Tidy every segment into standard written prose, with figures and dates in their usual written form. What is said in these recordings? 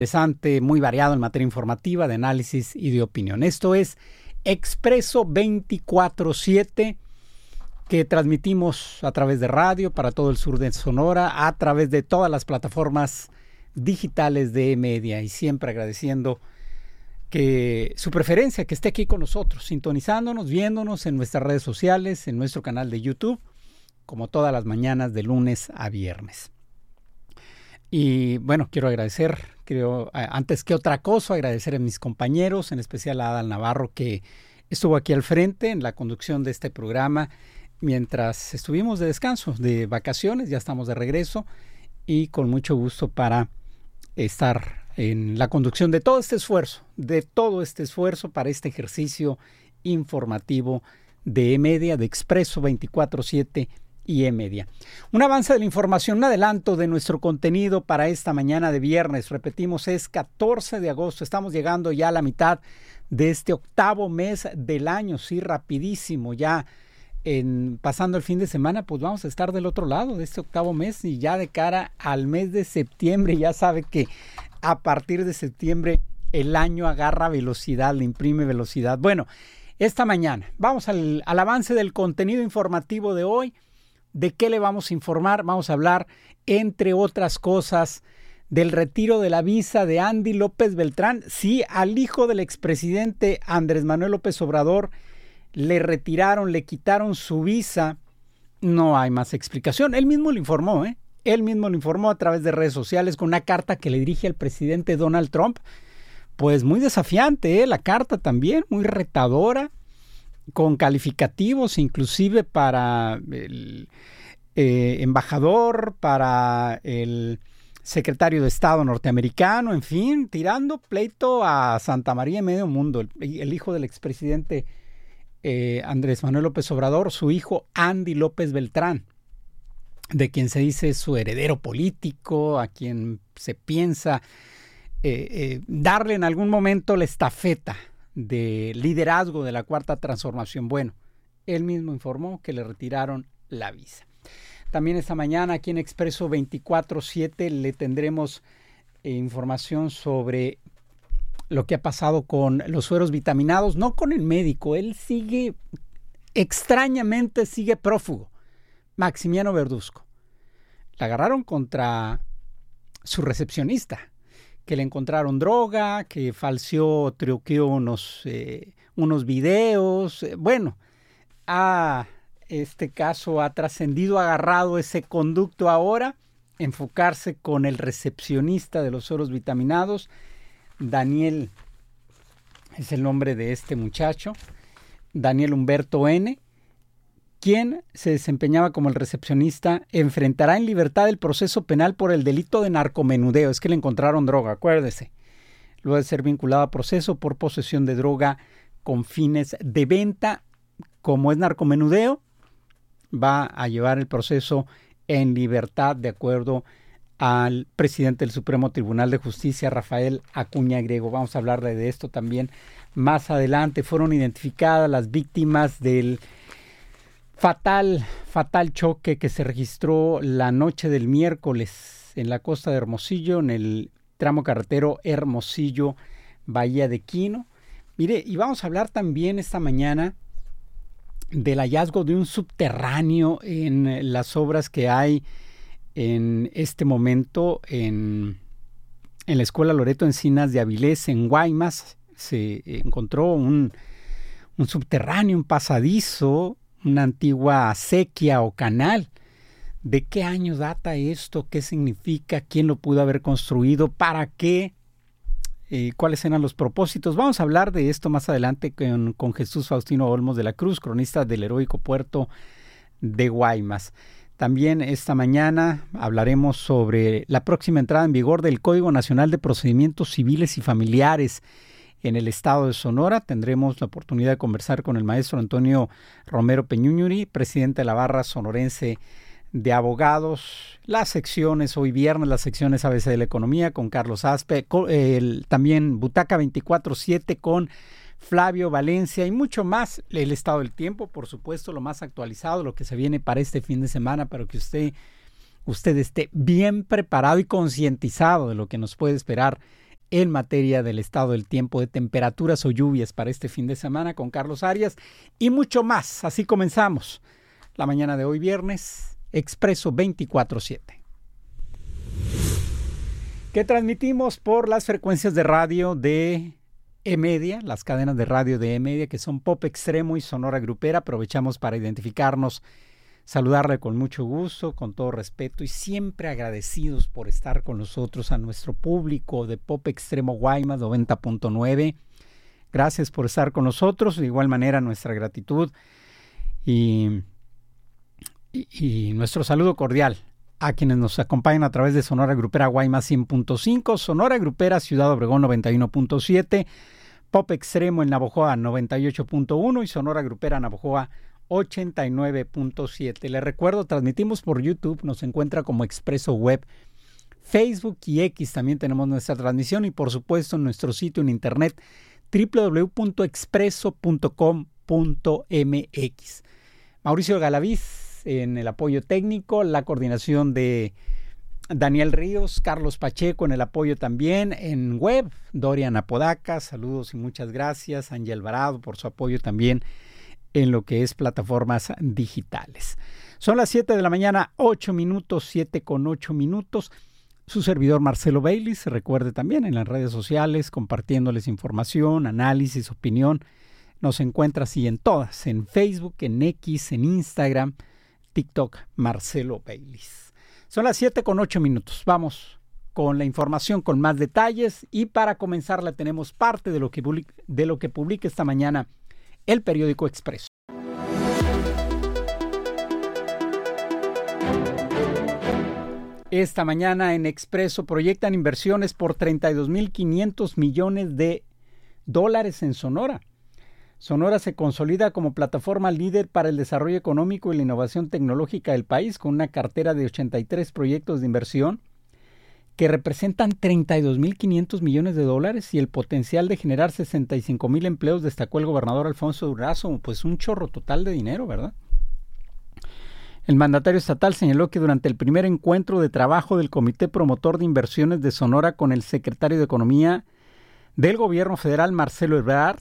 Interesante, muy variado en materia informativa, de análisis y de opinión. Esto es Expreso 24/7, que transmitimos a través de radio para todo el sur de Sonora, a través de todas las plataformas digitales de E-Media, y siempre agradeciendo que su preferencia, que esté aquí con nosotros, sintonizándonos, viéndonos en nuestras redes sociales, en nuestro canal de YouTube, como todas las mañanas de lunes a viernes. Y bueno, quiero agradecer, antes que otra cosa, agradecer a mis compañeros, en especial a Adal Navarro, que estuvo aquí al frente en la conducción de este programa mientras estuvimos de descanso, de vacaciones. Ya estamos de regreso y con mucho gusto para estar en la conducción de todo este esfuerzo para este ejercicio informativo de E-Media, de Expreso 24/7 y E-Media. Un avance de la información, un adelanto de nuestro contenido para esta mañana de viernes. Repetimos, es 14 de agosto. Estamos llegando ya a la mitad de este octavo mes del año. Sí, rapidísimo. Ya pasando el fin de semana, pues vamos a estar del otro lado de este octavo mes, y ya de cara al mes de septiembre. Ya sabe que a partir de septiembre el año agarra velocidad, le imprime velocidad. Bueno, esta mañana vamos al avance del contenido informativo de hoy. ¿De qué le vamos a informar? Vamos a hablar, entre otras cosas, del retiro de la visa de Andy López Beltrán. Sí, al hijo del expresidente Andrés Manuel López Obrador le quitaron su visa. No hay más explicación. Él mismo lo informó, Él mismo lo informó a través de redes sociales con una carta que le dirige al presidente Donald Trump. Pues muy desafiante, la carta también, muy retadora, con calificativos inclusive para el embajador, para el secretario de Estado norteamericano, en fin, tirando pleito a Santa María y medio mundo. El hijo del expresidente Andrés Manuel López Obrador, su hijo Andy López Beltrán, de quien se dice su heredero político, a quien se piensa darle en algún momento la estafeta de liderazgo de la Cuarta Transformación. Bueno, él mismo informó que le retiraron la visa. También esta mañana aquí en Expreso 24/7 le tendremos información sobre lo que ha pasado con los sueros vitaminados, no con el médico. Él extrañamente sigue prófugo. Maximiano Verduzco. La agarraron contra su recepcionista, que le encontraron droga, que truqueó unos videos. Bueno, este caso ha trascendido, ha agarrado ese conducto ahora, enfocarse con el recepcionista de los sueros vitaminados. Daniel es el nombre de este muchacho, Daniel Humberto N., quien se desempeñaba como el recepcionista. Enfrentará en libertad el proceso penal por el delito de narcomenudeo. Es que le encontraron droga, acuérdese. Luego de ser vinculado a proceso por posesión de droga con fines de venta. Como es narcomenudeo, va a llevar el proceso en libertad, de acuerdo al presidente del Supremo Tribunal de Justicia, Rafael Acuña Grego. Vamos a hablarle de esto también más adelante. Fueron identificadas las víctimas del fatal choque que se registró la noche del miércoles en la costa de Hermosillo, en el tramo carretero Hermosillo-Bahía de Quino. Mire, y vamos a hablar también esta mañana del hallazgo de un subterráneo en las obras que hay en este momento en la Escuela Loreto Encinas de Avilés, en Guaymas. Se encontró un subterráneo, un pasadizo, una antigua acequia o canal. ¿De qué año data esto? ¿Qué significa? ¿Quién lo pudo haber construido? ¿Para qué? ¿Cuáles eran los propósitos? Vamos a hablar de esto más adelante con Jesús Faustino Olmos de la Cruz, cronista del heroico puerto de Guaymas. También esta mañana hablaremos sobre la próxima entrada en vigor del Código Nacional de Procedimientos Civiles y Familiares en el estado de Sonora. Tendremos la oportunidad de conversar con el maestro Antonio Romero Peñuñuri, presidente de la Barra Sonorense de Abogados. Las secciones, hoy viernes, las secciones ABC de la Economía con Carlos Aspe, también Butaca 24/7 con Flavio Valencia y mucho más. El estado del tiempo, por supuesto, lo más actualizado, lo que se viene para este fin de semana, para que usted esté bien preparado y concientizado de lo que nos puede esperar en materia del estado del tiempo, de temperaturas o lluvias para este fin de semana con Carlos Arias y mucho más. Así comenzamos la mañana de hoy viernes, Expreso 24/7. Que transmitimos por las frecuencias de radio de E-Media, las cadenas de radio de E-Media, que son Pop Extremo y Sonora Grupera. Aprovechamos para identificarnos, saludarle con mucho gusto, con todo respeto y siempre agradecidos por estar con nosotros, a nuestro público de Pop Extremo Guaymas 90.9. Gracias por estar con nosotros. De igual manera, nuestra gratitud y nuestro saludo cordial a quienes nos acompañan a través de Sonora Grupera Guaymas 100.5, Sonora Grupera Ciudad Obregón 91.7, Pop Extremo en Navojoa 98.1 y Sonora Grupera Navojoa 89.7. Les recuerdo, transmitimos por YouTube, nos encuentra como Expreso Web, Facebook y X también tenemos nuestra transmisión y por supuesto en nuestro sitio en internet www.expreso.com.mx. Mauricio Galaviz en el apoyo técnico, la coordinación de Daniel Ríos, Carlos Pacheco en el apoyo también, en web, Dorian Apodaca, saludos y muchas gracias, Ángel Alvarado por su apoyo también en lo que es plataformas digitales. Son las 7 de la mañana, 8 minutos, 7 con 8 minutos. Su servidor Marcelo Bailey, se recuerde también en las redes sociales, compartiéndoles información, análisis, opinión. Nos encuentra así en todas, en Facebook, en X, en Instagram, TikTok, Marcelo Bailey. Son las 7 con 8 minutos. Vamos con la información con más detalles y para comenzar la tenemos parte de lo que publica esta mañana el periódico Expreso. Esta mañana en Expreso proyectan inversiones por 32.500 millones de dólares en Sonora. Sonora se consolida como plataforma líder para el desarrollo económico y la innovación tecnológica del país con una cartera de 83 proyectos de inversión que representan 32.500 millones de dólares y el potencial de generar 65,000 empleos, destacó el gobernador Alfonso Durazo. Pues un chorro total de dinero, ¿verdad? El mandatario estatal señaló que durante el primer encuentro de trabajo del Comité Promotor de Inversiones de Sonora con el secretario de Economía del Gobierno Federal, Marcelo Ebrard,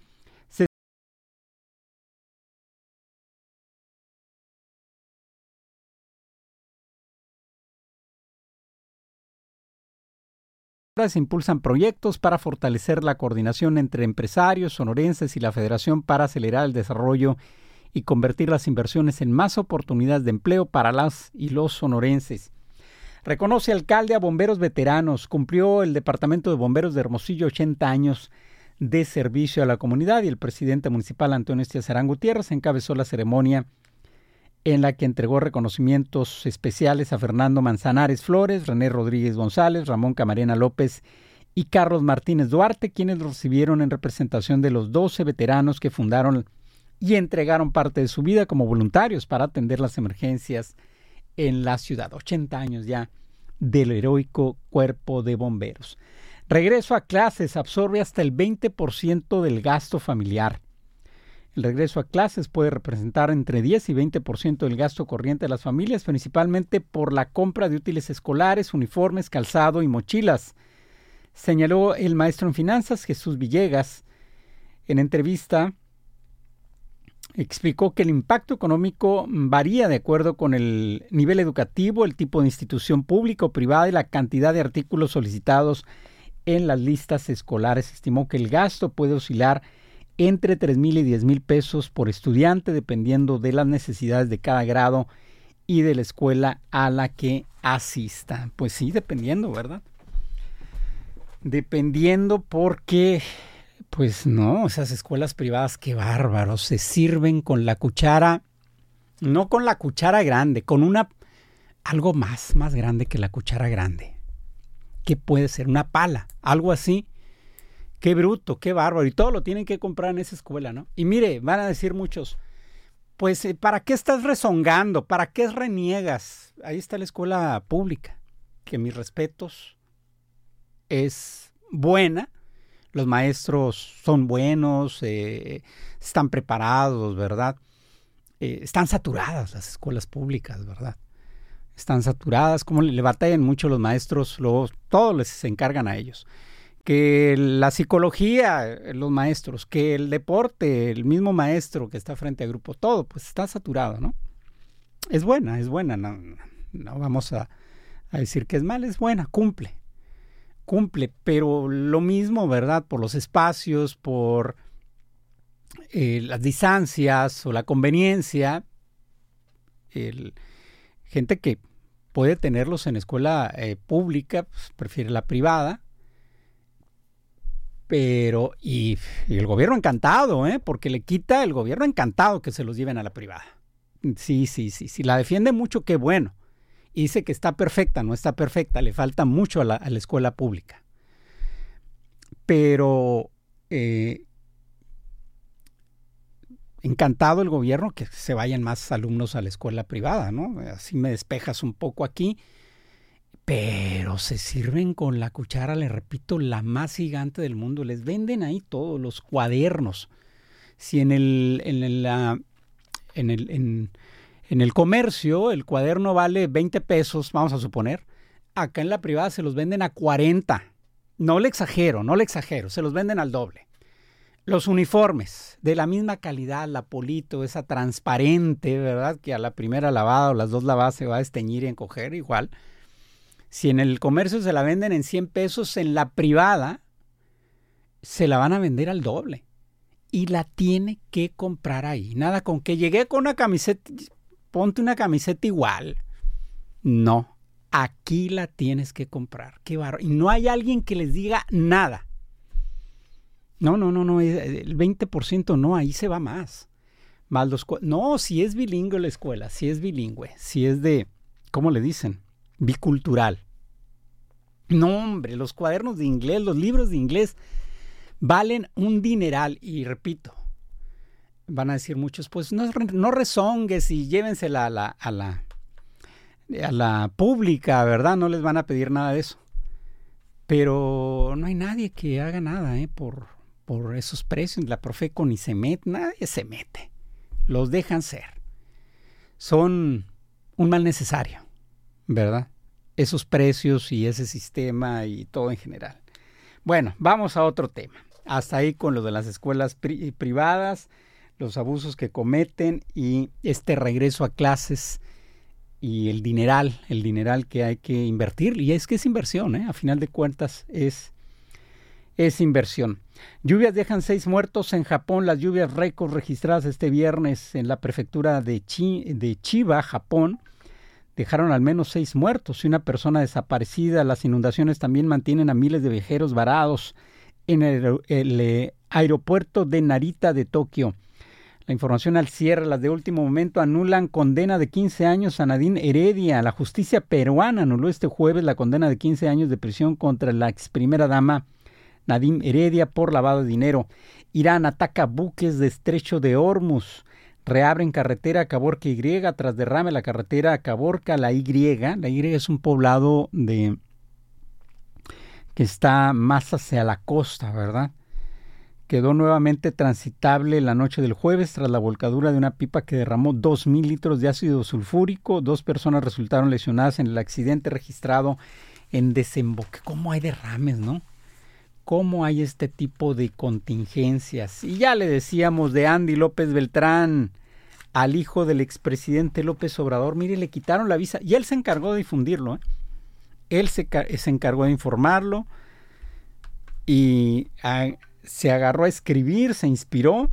se impulsan proyectos para fortalecer la coordinación entre empresarios sonorenses y la Federación para acelerar el desarrollo y convertir las inversiones en más oportunidades de empleo para las y los sonorenses. Reconoce alcalde a bomberos veteranos. Cumplió el Departamento de Bomberos de Hermosillo 80 años de servicio a la comunidad y el presidente municipal Antonio Estiazarán Gutiérrez encabezó la ceremonia en la que entregó reconocimientos especiales a Fernando Manzanares Flores, René Rodríguez González, Ramón Camarena López y Carlos Martínez Duarte, quienes lo recibieron en representación de los 12 veteranos que fundaron y entregaron parte de su vida como voluntarios para atender las emergencias en la ciudad. 80 años ya del heroico cuerpo de bomberos. Regreso a clases absorbe hasta el 20% del gasto familiar. El regreso a clases puede representar entre 10 y 20% del gasto corriente de las familias, principalmente por la compra de útiles escolares, uniformes, calzado y mochilas, señaló el maestro en finanzas Jesús Villegas. En entrevista explicó que el impacto económico varía de acuerdo con el nivel educativo, el tipo de institución pública o privada y la cantidad de artículos solicitados en las listas escolares. Estimó que el gasto puede oscilar entre 3,000 y 10,000 pesos por estudiante, dependiendo de las necesidades de cada grado y de la escuela a la que asista. Pues sí, dependiendo, ¿verdad? Dependiendo porque, pues no, esas escuelas privadas, qué bárbaros, se sirven con la cuchara, no con la cuchara grande, con algo más grande que la cuchara grande. ¿Qué puede ser? Una pala, algo así. Qué bruto, qué bárbaro. Y todo lo tienen que comprar en esa escuela, ¿no? Y mire, van a decir muchos, pues, ¿para qué estás rezongando? ¿Para qué reniegas? Ahí está la escuela pública, que mis respetos, es buena. Los maestros son buenos, están preparados, ¿verdad? Están saturadas las escuelas públicas, ¿verdad? Están saturadas, como le batallan mucho los maestros, todos les encargan a ellos. que la psicología, los maestros, que el deporte, el mismo maestro que está frente al grupo, todo, pues está saturado, ¿no? Es buena, no vamos a decir que es mala, es buena, cumple, pero lo mismo, ¿verdad? Por los espacios, por las distancias o la conveniencia, gente que puede tenerlos en escuela pública, pues prefiere la privada, pero y el gobierno encantado, porque le quita el gobierno encantado que se los lleven a la privada. Sí, la defiende mucho, qué bueno. Y dice que está perfecta, no está perfecta, le falta mucho a la escuela pública. Pero encantado el gobierno que se vayan más alumnos a la escuela privada, ¿no? Así me despejas un poco aquí. Pero se sirven con la cuchara, le repito, la más gigante del mundo. Les venden ahí todos los cuadernos. Si en el comercio el cuaderno vale 20 pesos, vamos a suponer, acá en la privada se los venden a 40. No le exagero, se los venden al doble. Los uniformes, de la misma calidad, la Polito, esa transparente, ¿verdad? Que a la primera lavada o las dos lavadas se va a desteñir y encoger igual. Si en el comercio se la venden en 100 pesos, en la privada se la van a vender al doble. Y la tiene que comprar ahí. Nada con que llegué con una camiseta, ponte una camiseta igual. No, aquí la tienes que comprar. Qué bárbaro. Y no hay alguien que les diga nada. No, el 20% no, ahí se va más. No, si es bilingüe la escuela, si es bilingüe, si es de, ¿cómo le dicen? Bicultural. No, hombre, los cuadernos de inglés, los libros de inglés valen un dineral. Y repito, van a decir muchos, pues no rezongues y llévensela a la pública, ¿verdad? No les van a pedir nada de eso. Pero no hay nadie que haga nada por esos precios. La Profeco ni se mete, nadie se mete. Los dejan ser. Son un mal necesario, ¿verdad? Esos precios y ese sistema y todo en general. Bueno, vamos a otro tema. Hasta ahí con lo de las escuelas privadas, los abusos que cometen y este regreso a clases y el dineral que hay que invertir. Y es que es inversión, a final de cuentas es inversión. Lluvias dejan 6 muertos en Japón. Las lluvias récord registradas este viernes en la prefectura de Chiba, Japón, dejaron al menos 6 muertos y una persona desaparecida. Las inundaciones también mantienen a miles de viajeros varados en el aeropuerto de Narita de Tokio. La información al cierre, las de último momento, anulan condena de 15 años a Nadine Heredia. La justicia peruana anuló este jueves la condena de 15 años de prisión contra la ex primera dama Nadine Heredia por lavado de dinero. Irán ataca buques de Estrecho de Hormuz. Reabren carretera Caborca Y tras derrame la carretera Caborca La Y. La Y es un poblado que está más hacia la costa, ¿verdad? Quedó nuevamente transitable la noche del jueves tras la volcadura de una pipa que derramó 2,000 litros de ácido sulfúrico. 2 personas resultaron lesionadas en el accidente registrado en Desemboque. ¿Cómo hay derrames, no? ¿Cómo hay este tipo de contingencias? Y ya le decíamos de Andy López Beltrán, al hijo del expresidente López Obrador. Mire, le quitaron la visa y él se encargó de difundirlo. Él se encargó de informarlo y se agarró a escribir, se inspiró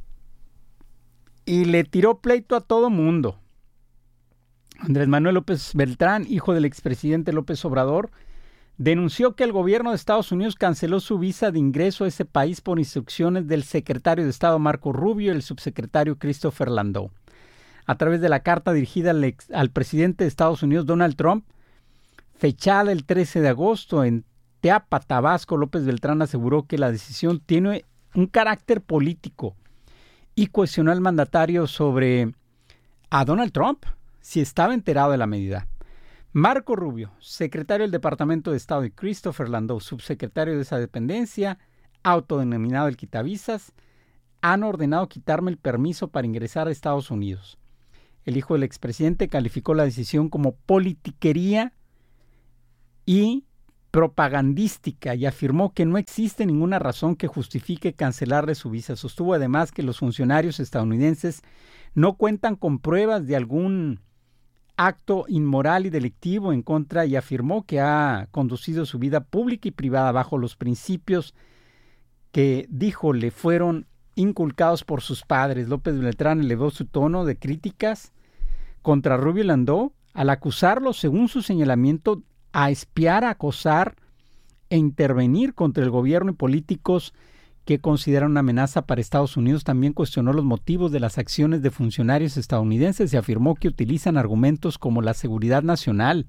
y le tiró pleito a todo mundo. Andrés Manuel López Beltrán, hijo del expresidente López Obrador, denunció que el gobierno de Estados Unidos canceló su visa de ingreso a ese país por instrucciones del secretario de Estado Marco Rubio y el subsecretario Christopher Landau. A través de la carta dirigida al presidente de Estados Unidos, Donald Trump, fechada el 13 de agosto en Teapa, Tabasco, López Beltrán aseguró que la decisión tiene un carácter político y cuestionó al mandatario sobre a Donald Trump si estaba enterado de la medida. Marco Rubio, secretario del Departamento de Estado, y Christopher Landau, subsecretario de esa dependencia, autodenominado el quitavisas, han ordenado quitarme el permiso para ingresar a Estados Unidos. El hijo del expresidente calificó la decisión como politiquería y propagandística y afirmó que no existe ninguna razón que justifique cancelarle su visa. Sostuvo además que los funcionarios estadounidenses no cuentan con pruebas de algún acto inmoral y delictivo en contra y afirmó que ha conducido su vida pública y privada bajo los principios que, dijo, le fueron inculcados por sus padres. López Beltrán elevó su tono de críticas contra Rubio Landó al acusarlo, según su señalamiento, a espiar, acosar e intervenir contra el gobierno y políticos que consideran una amenaza para Estados Unidos. También cuestionó los motivos de las acciones de funcionarios estadounidenses y afirmó que utilizan argumentos como la seguridad nacional.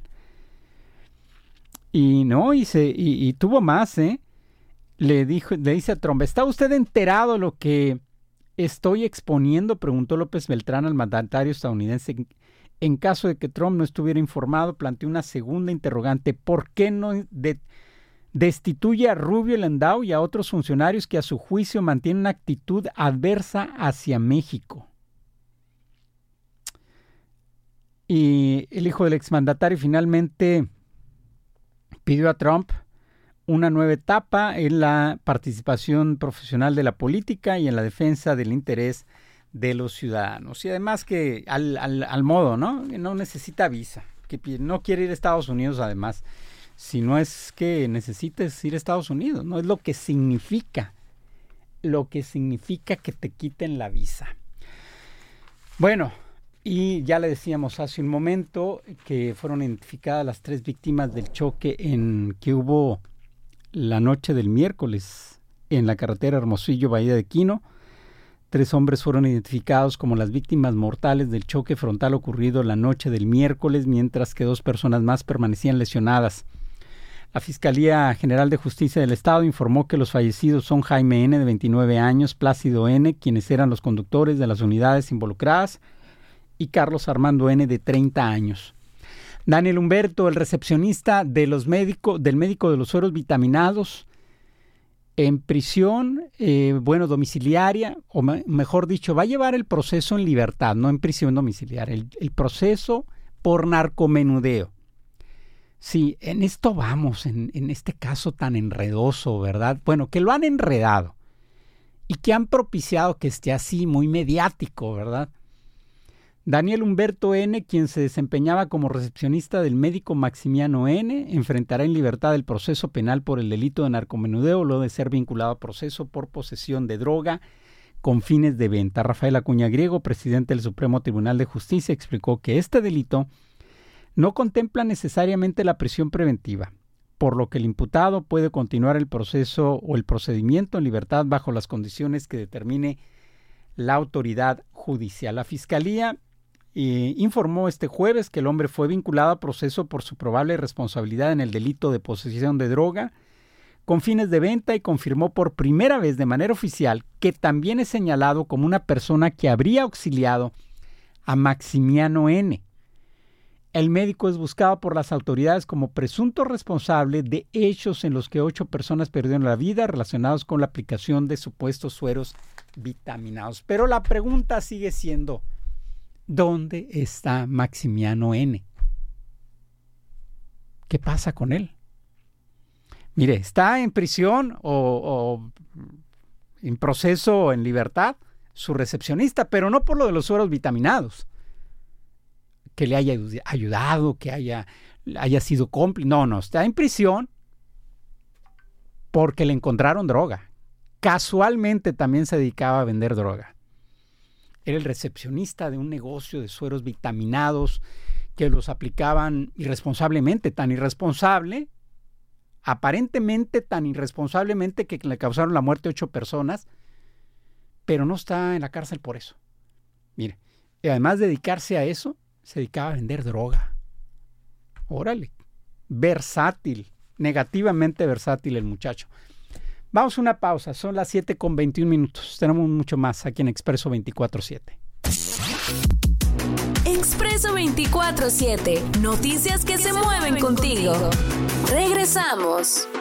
Y tuvo más, Le dice a Trump: ¿está usted enterado de lo que estoy exponiendo?, preguntó López Beltrán al mandatario estadounidense. En caso de que Trump no estuviera informado, planteó una segunda interrogante: ¿por qué no destituye a Rubio Landau y a otros funcionarios que a su juicio mantienen una actitud adversa hacia México? Y el hijo del exmandatario finalmente pidió a Trump una nueva etapa en la participación profesional de la política y en la defensa del interés de los ciudadanos. Y además que al modo, ¿no? No necesita visa, que no quiere ir a Estados Unidos además. Si no es que necesites ir a Estados Unidos, no es lo que significa que te quiten la visa. Bueno, y ya le decíamos hace un momento que fueron identificadas las 3 víctimas del choque que hubo la noche del miércoles en la carretera Hermosillo-Bahía de Quino. 3 hombres fueron identificados como las víctimas mortales del choque frontal ocurrido la noche del miércoles, mientras que 2 personas más permanecían lesionadas. La Fiscalía General de Justicia del Estado informó que los fallecidos son Jaime N., de 29 años, Plácido N., quienes eran los conductores de las unidades involucradas, y Carlos Armando N., de 30 años. Daniel Humberto, el recepcionista del médico de los sueros vitaminados, en prisión, domiciliaria, o mejor dicho, va a llevar el proceso en libertad, no en prisión domiciliaria, el proceso por narcomenudeo. Sí, en esto vamos, en este caso tan enredoso, ¿verdad? Bueno, que lo han enredado y que han propiciado que esté así, muy mediático, ¿verdad? Daniel Humberto N., quien se desempeñaba como recepcionista del médico Maximiano N., enfrentará en libertad el proceso penal por el delito de narcomenudeo, luego de ser vinculado a proceso por posesión de droga con fines de venta. Rafael Acuña Griego, presidente del Supremo Tribunal de Justicia, explicó que este delito no contempla necesariamente la prisión preventiva, por lo que el imputado puede continuar el proceso o el procedimiento en libertad bajo las condiciones que determine la autoridad judicial. La Fiscalía informó este jueves que el hombre fue vinculado a proceso por su probable responsabilidad en el delito de posesión de droga con fines de venta y confirmó por primera vez de manera oficial que también es señalado como una persona que habría auxiliado a Maximiano N. El médico es buscado por las autoridades como presunto responsable de hechos en los que 8 personas perdieron la vida relacionados con la aplicación de supuestos sueros vitaminados. Pero la pregunta sigue siendo: ¿dónde está Maximiano N? ¿Qué pasa con él? Mire, está en prisión o en proceso en libertad su recepcionista, pero no por lo de los sueros vitaminados, que le haya ayudado, que haya sido cómplice. No, está en prisión porque le encontraron droga. Casualmente también se dedicaba a vender droga. Era el recepcionista de un negocio de sueros vitaminados que los aplicaban irresponsablemente, tan irresponsable, aparentemente tan irresponsablemente que le causaron la muerte a 8 personas, pero no está en la cárcel por eso. Mire, y además de dedicarse a eso, se dedicaba a vender droga. Órale, versátil, negativamente versátil el muchacho. Vamos a una pausa, son las 7:21. Tenemos mucho más aquí en Expreso 24/7. Expreso 24/7, noticias que se mueven contigo. Regresamos.